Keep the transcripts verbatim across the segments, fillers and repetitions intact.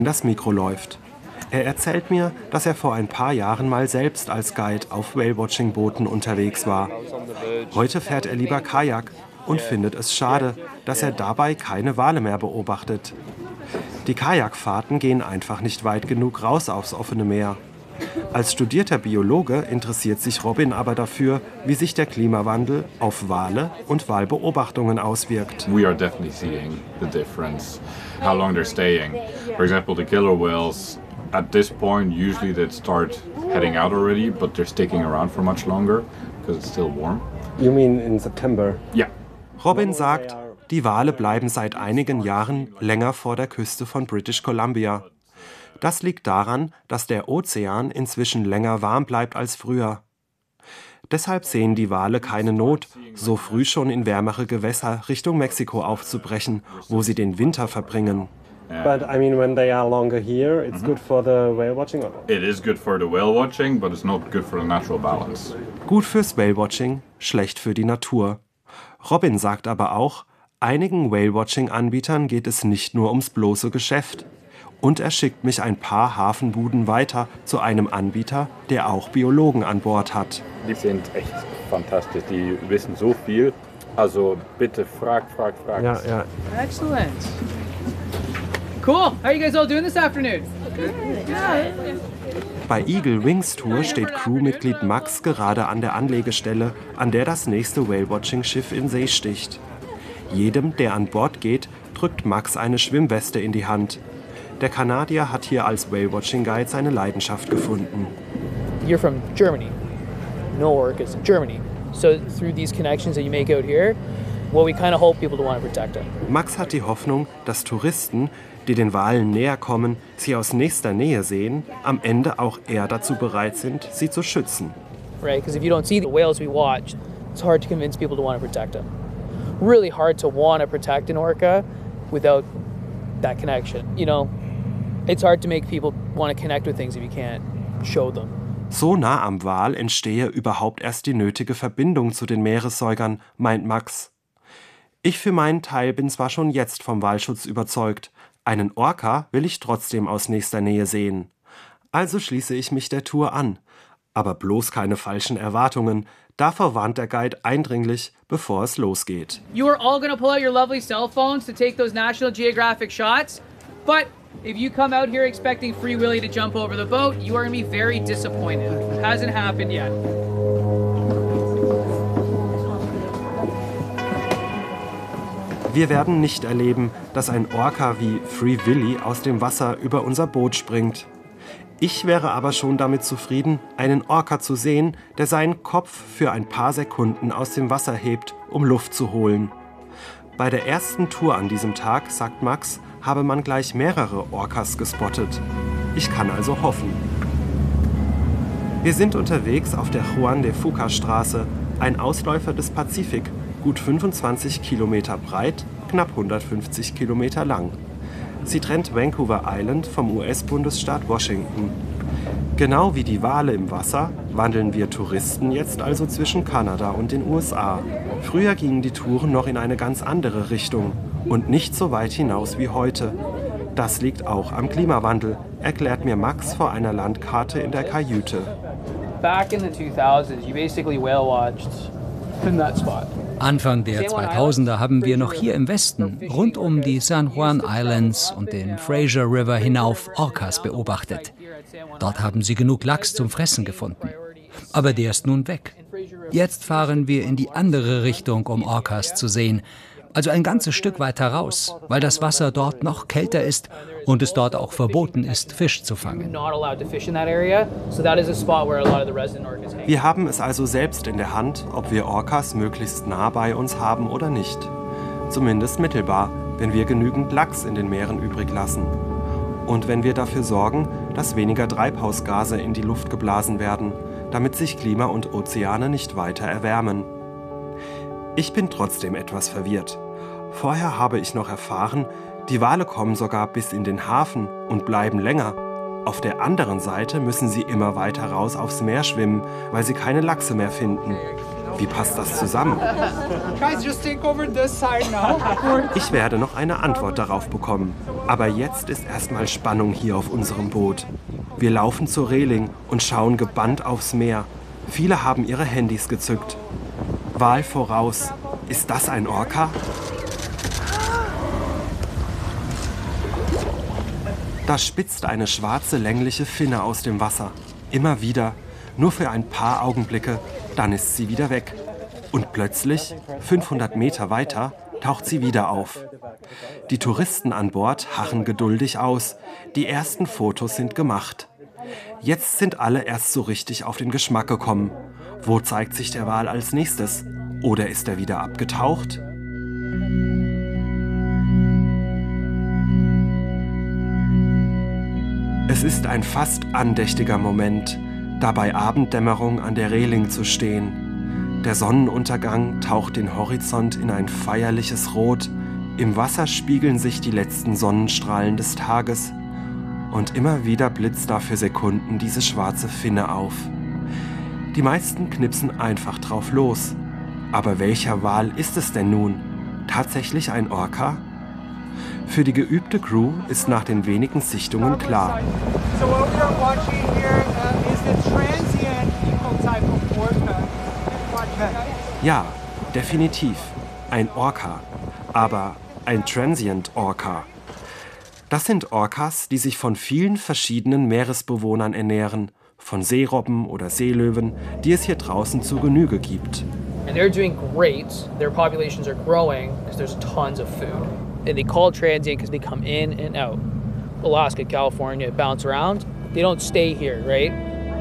das Mikro läuft. Er erzählt mir, dass er vor ein paar Jahren mal selbst als Guide auf Whale-Watching-Booten unterwegs war. Heute fährt er lieber Kajak und findet es schade, dass er dabei keine Wale mehr beobachtet. Die Kajakfahrten gehen einfach nicht weit genug raus aufs offene Meer. Als studierter Biologe interessiert sich Robin aber dafür, wie sich der Klimawandel auf Wale und Walbeobachtungen auswirkt. We are definitely seeing the difference, how long they're staying. For example, the killer whales, at this point, usually they start heading out already, but they're sticking around for much longer because it's still warm. You mean in September? Yeah. Robin sagt, die Wale bleiben seit einigen Jahren länger vor der Küste von British Columbia. Das liegt daran, dass der Ozean inzwischen länger warm bleibt als früher. Deshalb sehen die Wale keine Not, so früh schon in wärmere Gewässer Richtung Mexiko aufzubrechen, wo sie den Winter verbringen. But I mean, when they are longer here, it's good for the whale watching. It is good for the whale watching, but it's not good for the natural balance. Gut fürs Whale-Watching, schlecht für die Natur. Robin sagt aber auch, einigen Whale-Watching-Anbietern geht es nicht nur ums bloße Geschäft. Und er schickt mich ein paar Hafenbuden weiter zu einem Anbieter, der auch Biologen an Bord hat. Die sind echt fantastisch, die wissen so viel. Also bitte frag, frag, frag. Ja, ja. Excellent. Cool. How are you guys all doing this afternoon? Bei Eagle Wings Tour steht Crewmitglied Max gerade an der Anlegestelle, an der das nächste Whale-Watching-Schiff in See sticht. Jedem, der an Bord geht, drückt Max eine Schwimmweste in die Hand. Der Kanadier hat hier als Whale-Watching-Guide seine Leidenschaft gefunden. You're from Germany. Newark is Germany. So through these connections that you make out here, well, we kind of hope people to want to protect them. Max hat die Hoffnung, dass Touristen, die den Walen näher kommen, sie aus nächster Nähe sehen, am Ende auch eher dazu bereit sind, sie zu schützen. Right, because if you don't see the whales we watch, it's hard to convince people to want to protect them. Really hard to want to protect an orca without that connection, you know? It's hard to make people want to connect with things if you can't show them. So nah am Wal entstehe überhaupt erst die nötige Verbindung zu den Meeressäugern, meint Max. Ich für meinen Teil bin zwar schon jetzt vom Walschutz überzeugt, einen Orca will ich trotzdem aus nächster Nähe sehen. Also schließe ich mich der Tour an. Aber bloß keine falschen Erwartungen. Davor warnt der Guide eindringlich, bevor es losgeht. You are all going to pull out your lovely cell phones to take those National Geographic shots, but if you come out here expecting Free Willy to jump over the boat, you are going to be very disappointed. It hasn't happened yet. Wir werden nicht erleben, dass ein Orca wie Free Willy aus dem Wasser über unser Boot springt. Ich wäre aber schon damit zufrieden, einen Orca zu sehen, der seinen Kopf für ein paar Sekunden aus dem Wasser hebt, um Luft zu holen. Bei der ersten Tour an diesem Tag, sagt Max, habe man gleich mehrere Orcas gespottet. Ich kann also hoffen. Wir sind unterwegs auf der Juan de Fuca Straße, ein Ausläufer des Pazifik, gut fünfundzwanzig Kilometer breit, knapp hundertfünfzig Kilometer lang. Sie trennt Vancouver Island vom U S-Bundesstaat Washington. Genau wie die Wale im Wasser wandeln wir Touristen jetzt also zwischen Kanada und den U S A. Früher gingen die Touren noch in eine ganz andere Richtung und nicht so weit hinaus wie heute. Das liegt auch am Klimawandel, erklärt mir Max vor einer Landkarte in der Kajüte. Back in the two thousands, you basically whale watched in that spot. Anfang der zweitausender haben wir noch hier im Westen, rund um die San Juan Islands und den Fraser River hinauf, Orcas beobachtet. Dort haben sie genug Lachs zum Fressen gefunden. Aber der ist nun weg. Jetzt fahren wir in die andere Richtung, um Orcas zu sehen. Also ein ganzes Stück weiter raus, weil das Wasser dort noch kälter ist und es dort auch verboten ist, Fisch zu fangen. Wir haben es also selbst in der Hand, ob wir Orcas möglichst nah bei uns haben oder nicht. Zumindest mittelbar, wenn wir genügend Lachs in den Meeren übrig lassen. Und wenn wir dafür sorgen, dass weniger Treibhausgase in die Luft geblasen werden, damit sich Klima und Ozeane nicht weiter erwärmen. Ich bin trotzdem etwas verwirrt. Vorher habe ich noch erfahren, die Wale kommen sogar bis in den Hafen und bleiben länger. Auf der anderen Seite müssen sie immer weiter raus aufs Meer schwimmen, weil sie keine Lachse mehr finden. Wie passt das zusammen? Ich werde noch eine Antwort darauf bekommen. Aber jetzt ist erstmal Spannung hier auf unserem Boot. Wir laufen zur Reling und schauen gebannt aufs Meer. Viele haben ihre Handys gezückt. Wal voraus. Ist das ein Orca? Da spitzt eine schwarze, längliche Finne aus dem Wasser. Immer wieder, nur für ein paar Augenblicke, dann ist sie wieder weg. Und plötzlich, fünfhundert Meter weiter, taucht sie wieder auf. Die Touristen an Bord harren geduldig aus. Die ersten Fotos sind gemacht. Jetzt sind alle erst so richtig auf den Geschmack gekommen. Wo zeigt sich der Wal als nächstes? Oder ist er wieder abgetaucht? Es ist ein fast andächtiger Moment, da bei Abenddämmerung an der Reling zu stehen. Der Sonnenuntergang taucht den Horizont in ein feierliches Rot. Im Wasser spiegeln sich die letzten Sonnenstrahlen des Tages. Und immer wieder blitzt da für Sekunden diese schwarze Finne auf. Die meisten knipsen einfach drauf los. Aber welcher Wal ist es denn nun? Tatsächlich ein Orca? Für die geübte Crew ist nach den wenigen Sichtungen klar. Ja, definitiv. Ein Orca. Aber ein Transient Orca. Das sind Orcas, die sich von vielen verschiedenen Meeresbewohnern ernähren. Von Seerobben oder Seelöwen, die es hier draußen zur Genüge gibt. And they're doing great. Their populations are growing because there's tons of food. And they call transient because they come in and out. Alaska, California, bounce around. They don't stay here, right?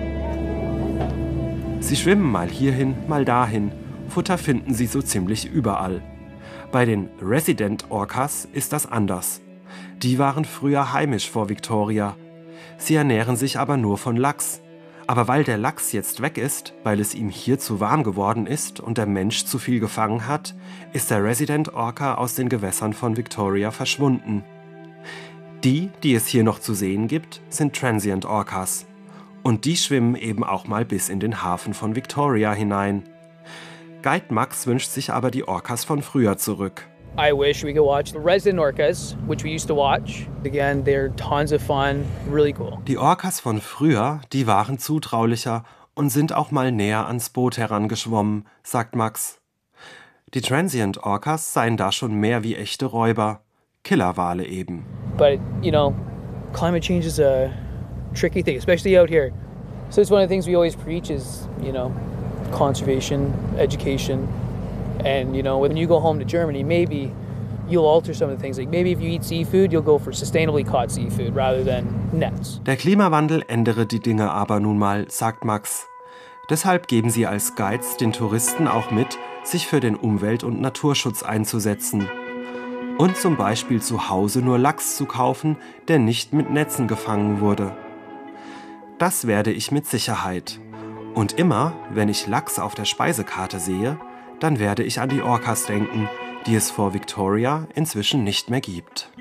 Sie schwimmen mal hierhin, mal dahin. Futter finden sie so ziemlich überall. Bei den Resident Orcas ist das anders. Die waren früher heimisch vor Victoria. Sie ernähren sich aber nur von Lachs. Aber weil der Lachs jetzt weg ist, weil es ihm hier zu warm geworden ist und der Mensch zu viel gefangen hat, ist der Resident Orca aus den Gewässern von Victoria verschwunden. Die, die es hier noch zu sehen gibt, sind Transient Orcas. Und die schwimmen eben auch mal bis in den Hafen von Victoria hinein. Guide Max wünscht sich aber die Orcas von früher zurück. I wish we could watch the resident orcas, which we used to watch. Again, they're tons of fun, really cool. Die Orcas von früher, die waren zutraulicher und sind auch mal näher ans Boot herangeschwommen, sagt Max. Die Transient Orcas seien da schon mehr wie echte Räuber, Killerwale eben. But, you know, climate change is a tricky thing, especially out here. So it's one of the things we always preach is, you know, conservation, education. And, you know, when you go home to Germany, maybe you'll alter some of the things. Like maybe if you eat seafood, you'll go for sustainably caught seafood rather than nets. Der Klimawandel ändere die Dinge aber nun mal, sagt Max. Deshalb geben sie als Guides den Touristen auch mit, sich für den Umwelt- und Naturschutz einzusetzen. Und zum Beispiel zu Hause nur Lachs zu kaufen, der nicht mit Netzen gefangen wurde. Das werde ich mit Sicherheit. Und immer, wenn ich Lachs auf der Speisekarte sehe, dann werde ich an die Orcas denken, die es vor Victoria inzwischen nicht mehr gibt.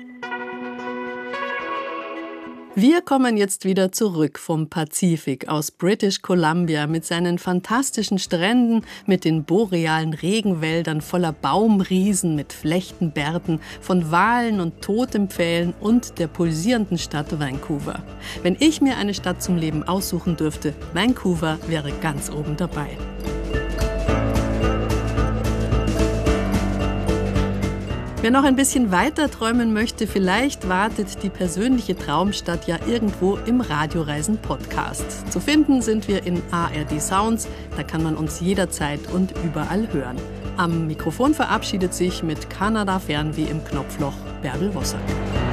Wir kommen jetzt wieder zurück vom Pazifik aus British Columbia mit seinen fantastischen Stränden, mit den borealen Regenwäldern voller Baumriesen mit Flechtenbärten, von Walen und Totempfählen und der pulsierenden Stadt Vancouver. Wenn ich mir eine Stadt zum Leben aussuchen dürfte, Vancouver wäre ganz oben dabei. Wer noch ein bisschen weiter träumen möchte, vielleicht wartet die persönliche Traumstadt ja irgendwo im Radioreisen-Podcast. Zu finden sind wir in A R D Sounds, da kann man uns jederzeit und überall hören. Am Mikrofon verabschiedet sich mit Kanada Fernweh im Knopfloch Bärbel Wosser.